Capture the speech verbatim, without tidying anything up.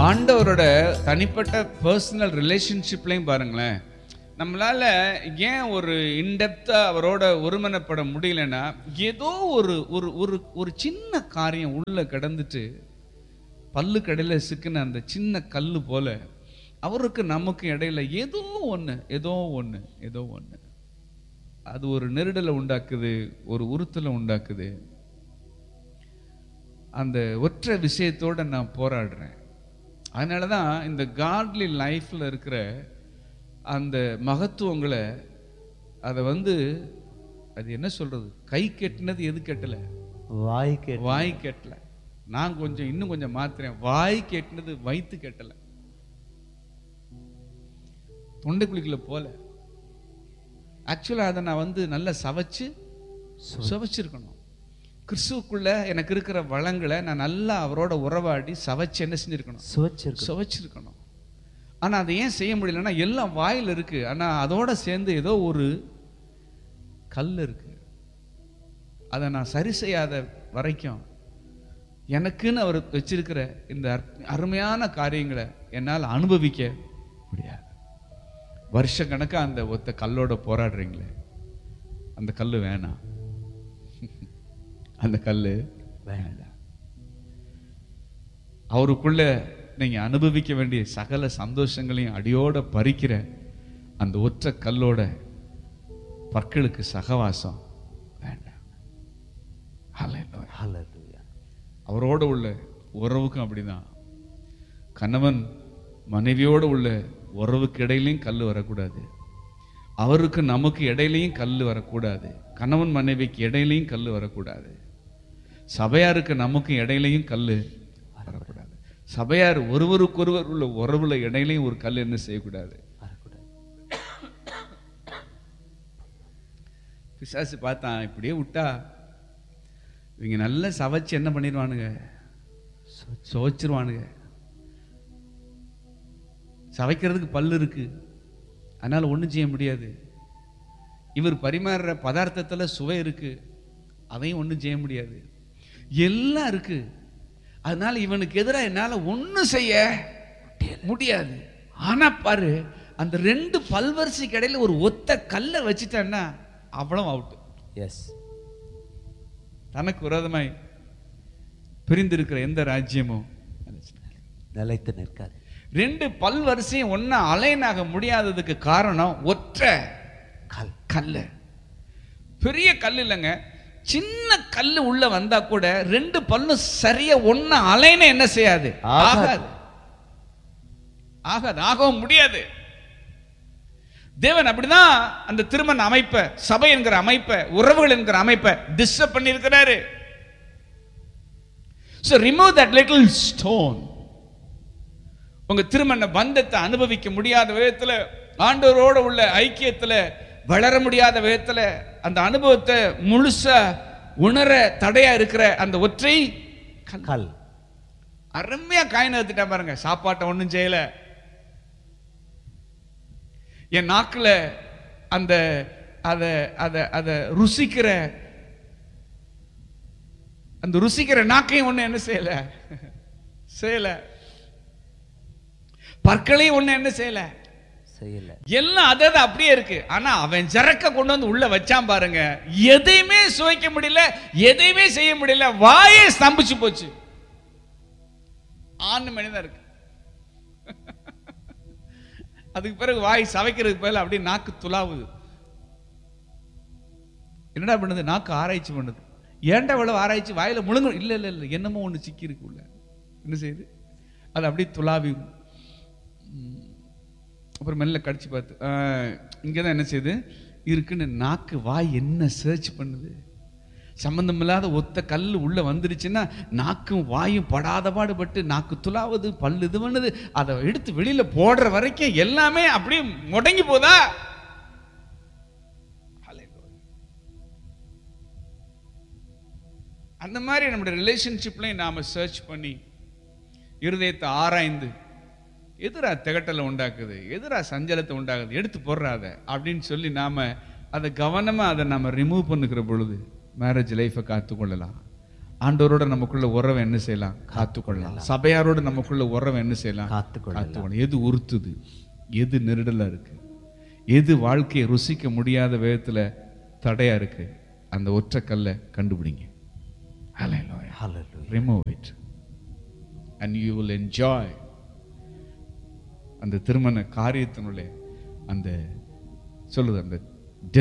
ஆண்டவரோட தனிப்பட்ட பர்சனல் ரிலேஷன்ஷிப்லையும் பாருங்களேன், நம்மளால ஏன் ஒரு இன்டெப்தா அவரோட ஒருமனப்பட முடியலன்னா, ஏதோ ஒரு ஒரு ஒரு ஒரு சின்ன காரியம் உள்ள கிடந்துட்டு பல்லு கடையில சிக்கின அந்த சின்ன கல்லு போல அவருக்கு நமக்கு இடையில ஏதோ ஒண்ணு ஏதோ ஒண்ணு ஏதோ ஒண்ணு அது ஒரு நெருடலை உண்டாக்குது, ஒரு உறுத்தலை உண்டாக்குது. அந்த ஒற்றை விஷயத்தோட நான் போராடுறேன். அதனாலதான் இந்த காட்லி லைஃப்ல இருக்கிற அந்த மகத்துவங்களை அதை வந்து அது என்ன சொல்றது, கை கெட்டினது எது கெட்டல, வாய் கெட்ட வாய் கெட்டல. நான் கொஞ்சம் இன்னும் கொஞ்சம் மாத்துறேன், வாய் கெட்டினது வயிற்று கெட்டல, தொண்டைக்குழிக்குள்ள போல. ஆக்சுவலா அதை நான் வந்து நல்லா சவைச்சு சுவைச்சிருக்கணும். கிறிஸ்துவுக்குள்ள எனக்கு இருக்கிற வளங்களை நான் நல்லா அவரோட உறவாடி சவைச்சு என்ன செஞ்சிருக்கணும், சுவைச்சிருக்கணும். ஆனா அதை ஏன் செய்ய முடியலன்னா, எல்லாம் வாயில் இருக்கு, ஆனா அதோட சேர்ந்து ஏதோ ஒரு கல் இருக்கு. அதை நான் சரி செய்யாத வரைக்கும் எனக்குன்னு அவர் வச்சிருக்கிற இந்த அருமையான காரியங்களை என்னால் அனுபவிக்க முடியாது. வருஷ கணக்கா அந்த ஒத்த கல்லோட போராடுறீங்களே, அந்த கல்லு வேணாம், அந்த கல்லு வேண்டாம். அவருக்குள்ள நீங்க அனுபவிக்க வேண்டிய சகல சந்தோஷங்களையும் அடியோட பறிக்கிற அந்த ஒற்றை கல்லோட பற்களுக்கு சகவாசம் வேண்டாம். அவரோட உள்ள உறவுக்கும் அப்படிதான். கணவன் மனைவியோடு உள்ள உறவுக்கு இடையிலையும் கல் வரக்கூடாது, அவருக்கு நமக்கு இடையிலையும் கல் வரக்கூடாது, கணவன் மனைவிக்கு இடையிலையும் கல் வரக்கூடாது, சபையாருக்கு நமக்கு இடையிலையும் கல் வரக்கூடாது, சபையார் ஒருவருக்கொருவர் உள்ள உறவுல இடையிலையும் ஒரு கல் என்ன செய்யக்கூடாது. பிசாசு பார்த்தான், இப்படியே விட்டா இவங்க நல்ல சவைச்சு என்ன பண்ணிடுவானுங்க, சுவைச்சிருவானுங்க. சவைக்கிறதுக்கு பல்லு இருக்கு, அதனால ஒன்றும் செய்ய முடியாது. இவர் பரிமாறுற பதார்த்தத்தில் சுவை இருக்கு, அதையும் ஒன்றும் செய்ய முடியாது. எல்லாம் இருக்கு, அதனால இவனுக்கு எதிராக என்னால் ஒன்றும் செய்ய முடியாது. ஆனா பாரு, அந்த ரெண்டு பல்வரிசை கடையில் ஒரு ஒத்த கல்லை வச்சுட்டான்னா அவ்வளவு அவுட். எஸ், தனக்கு விரோதமாய் பிரிந்திருக்கிற எந்த ராஜ்யமும் நிலைத்து நிற்காது. ரெண்டு பல்வரிசையும் ஒன்னா அலைனாக முடியாததுக்கு காரணம் ஒற்றை கல் கல்லு. பெரிய கல் இல்லைங்க, சின்ன கல்லு உள்ள வந்தா கூட ரெண்டு பல்லும் சரியா ஒன்னா அலைன என்ன செய்யாது, ஆகாது ஆகாது ஆகவும் முடியாது. தேவன் அப்படிதான் அந்த திருமண அமைப்பை, சபை என்கிற அமைப்பை, உறவுகள் என்கிற அமைப்பை டிஸ்டர்ப் பண்ணி இருக்கிறாரு. So remove that little stone. உங்க திருமண பந்தத்தை அனுபவிக்க முடியாத விதத்துல, ஆண்டவரோட உள்ள ஐக்கியத்துல வளர முடியாத விதத்துல, அந்த அனுபவத்தை முழுசா உணர தடையா இருக்கிற அந்த ஒற்றை கல் அருமையா காயின் எடுத்துட்டா பாருங்க. சாப்பாட்டை ஒண்ணும் செய்யல, என் நாக்குல அந்த அத அத அத ருசிக்கிற அந்த ருசிக்கிற நாக்கையும் ஒண்ணு என்ன செய்யல செய்யல, பற்களையும் ஒண்ணு என்ன செய்யல செய்யல, எல்லாம் அதாவது அப்படியே இருக்கு. ஆனா அவன் ஜரக்க கொண்டு வந்து உள்ள வச்சான் பாருங்க, எதையுமே சுவைக்க முடியல, எதையுமே செய்ய முடியல, வாயே ஸ்தம்பிச்சு போச்சு. ஆண் மனிதன் இருக்கு, அதுக்கு பிறகு வாய் சவைக்கிறதுக்கு பதில் அப்படியே நாக்கு துளாவுது. என்னடா பண்ணுது, நாக்கு ஆராய்ச்சி பண்ணுது. ஏன்டா இவ்வளவு ஆராய்ச்சி, வாயில முழுங்க இல்ல இல்ல இல்ல என்னமோ ஒண்ணு சிக்கி இருக்கு உள்ள, என்ன செய்யுது, அது அப்படியே துளாவி அப்புறம் மெல்ல கடிச்சு பார்த்து இங்கதான் என்ன செய்யுது இருக்குன்னு நாக்கு வாய் என்ன சர்ச் பண்ணுது. சம்பந்தம் இல்லாத ஒத்த கல் உள்ள வந்துருச்சுன்னா நாக்கும் வாயும் படாத பாடுபட்டு நாக்கு துளாவது, பல்லு இது பண்ணுது, அதை எடுத்து வெளியில போடுற வரைக்கும் எல்லாமே அப்படியே முடங்கி போதா. அந்த மாதிரி நம்முடைய ரிலேஷன்ஷிப்லையும் நாம சர்ச் பண்ணி இருதயத்தை ஆராய்ந்து, எதிரா திகட்டலை உண்டாக்குது, எதிரா சஞ்சலத்தை உண்டாக்குது, எடுத்து போடுறாத அப்படின்னு சொல்லி நாம அதை கவனமா அதை நாம ரிமூவ் பண்ணுகிற பொழுது மேரேஜ் லைஃபை காத்துக்கொள்ளலாம். ஆண்டவரோட நமக்குள்ள உறவை என்ன செய்யலாம்? காத்துக்கொள்ளலாம். சபையாரோட நமக்குள்ள உறவை என்ன செய்யலாம்? காத்துக்கொள்ளலாம். காத்துக்கொள்ளலாம். எது உறுத்துது, எது நெருடலா இருக்கு, எது வாழ்க்கையை ருசிக்க முடியாத விதத்துல தடையா இருக்கு, அந்த ஒற்றை கல்லை கண்டுபிடிங்க. Hallelujah. Hallelujah. Remove it and you will enjoy அந்த திருமண காரியத்தினுள்ளே அந்த சொல்லுது அந்த